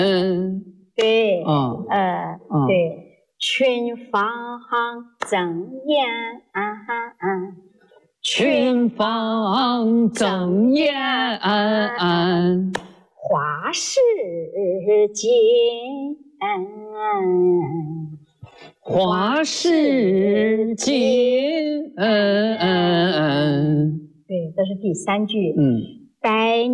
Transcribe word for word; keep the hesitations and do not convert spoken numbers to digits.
嗯， 对， 哦， 呃， 哦， 对，群芳争艳， 群芳争艳， 花市间， 花市间， 对，这是第三句。 嗯。 百